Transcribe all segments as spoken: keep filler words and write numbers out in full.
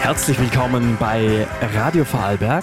Herzlich willkommen bei Radio Vorarlberg,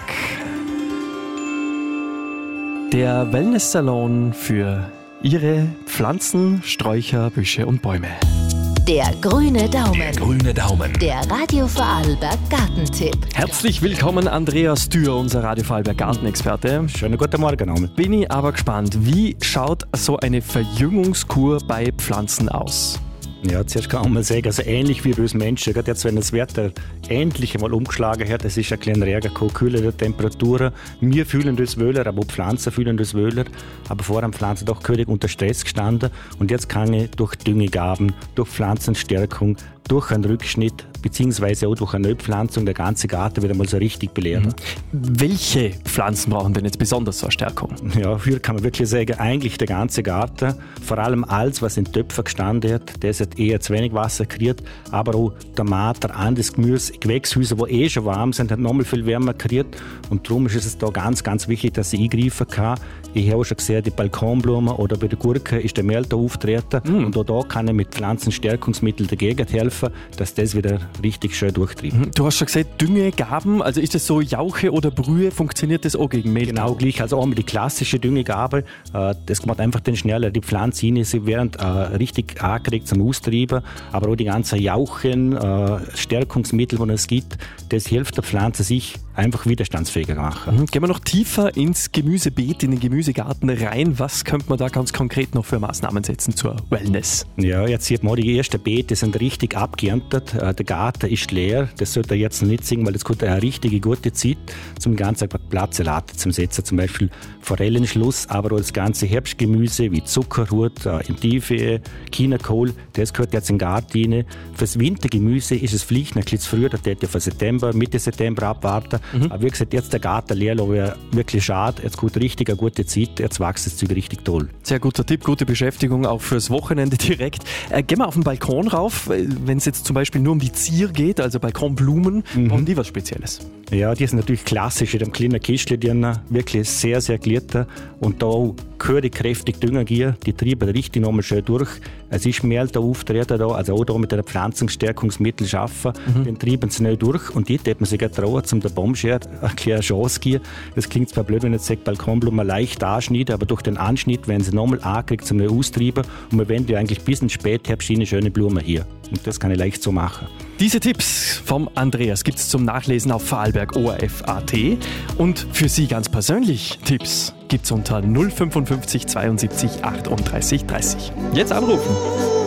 der Wellness-Salon für Ihre Pflanzen, Sträucher, Büsche und Bäume. Der grüne Daumen. Der grüne Daumen. Der Radio Vorarlberg Gartentipp. Herzlich willkommen, Andreas Dürr, unser Radio Vorarlberg Gartenexperte. Schönen guten Morgen, Namen. Bin ich aber gespannt, wie schaut so eine Verjüngungskur bei Pflanzen aus? Ja, zuerst kann man sagen, also ähnlich wie bei uns Menschen, gerade jetzt, wenn das Wetter endlich einmal umgeschlagen hat, es ist ein kleiner Regen gekommen, kühlere Temperaturen. Wir fühlen uns wohler, aber auch Pflanzen fühlen uns wohler. Aber vorher haben Pflanzen doch völlig unter Stress gestanden. Und jetzt kann ich durch Düngegaben, durch Pflanzenstärkung, durch einen Rückschnitt beziehungsweise auch durch eine Neupflanzung der ganze Garten wieder mal so richtig belehren. Mhm. Welche Pflanzen brauchen denn jetzt besonders so eine Stärkung? Ja, hier kann man wirklich sagen, eigentlich der ganze Garten, vor allem alles, was in Töpfen gestanden hat, das hat eher zu wenig Wasser gekriegt, aber auch Tomaten, anderes Gemüse, Gewächshäuser, die eh schon warm sind, hat nochmal viel wärmer gekriegt und darum ist es da ganz, ganz wichtig, dass ich eingreifen kann. Ich habe auch schon gesehen, die Balkonblumen oder bei der Gurke ist der Mehl da auftreten mm. und auch da kann ich mit Pflanzenstärkungsmitteln dagegen helfen, dass das wieder richtig schön durchtreibt. Du hast schon gesagt, Düngegaben, also ist das so Jauche oder Brühe, funktioniert das auch gegen Mehl? Genau gleich, also auch mit die klassische Düngegabe, das macht einfach den schneller, die Pflanze rein, sie werden äh, richtig angeregt zum Austreiben, aber auch die ganzen Jauchen, äh, Stärkungsmittel, die es gibt, das hilft der Pflanze, sich einfach widerstandsfähiger machen. Mhm. Gehen wir noch tiefer ins Gemüsebeet, in den Gemüsegarten rein. Was könnte man da ganz konkret noch für Maßnahmen setzen zur Wellness? Ja, jetzt sieht man, die ersten Beete sind richtig abgeerntet. Der Garten ist leer. Das sollte er jetzt noch nicht sehen, weil es kommt eine richtige gute Zeit, zum ganzen Blattsalate zu setzen. Zum Beispiel Forellenschluss, aber auch das ganze Herbstgemüse wie Zuckerhut, Endive, Chinakohl, das gehört jetzt in den Garten rein. Fürs Wintergemüse ist es vielleicht ein bisschen zu früh, da hätte ich von September, Mitte September abwarten. Mhm. Aber wie gesagt, jetzt der Garten leer, wäre wirklich schade. Jetzt kommt richtig eine gute Zeit, jetzt wächst das Zeug richtig toll. Sehr guter Tipp, gute Beschäftigung auch fürs Wochenende direkt. Äh, gehen wir auf den Balkon rauf, wenn es jetzt zum Beispiel nur um die Zier geht, also Balkonblumen, mhm. brauchen die was Spezielles? Ja, die sind natürlich klassisch in einem kleinen Kistchen drin, wirklich sehr, sehr glitter und da auch gehörig kräftig Dünger gehen, die treiben richtig nochmal schön durch. Es ist Mehl da auftreten, da, also auch da mit einem Pflanzenstärkungsmittel arbeiten, mhm. den treiben sie nicht durch und die hätte man sich trauen, um der Baumschere eine kleine Chance zu geben. Das klingt zwar blöd, wenn ich sage, Balkonblumen leicht anschneiden, aber durch den Anschnitt werden sie nochmal angekriegt zum Austreiben und wir werden ja eigentlich bis ins Spätherbst eine schöne Blume hier. Und das kann ich leicht so machen. Diese Tipps vom Andreas gibt es zum Nachlesen auf Vorarlberg O R F Punkt A T und für Sie ganz persönlich Tipps gibt es unter null fünfundfünfzig zweiundsiebzig achtunddreißig dreißig. Jetzt anrufen!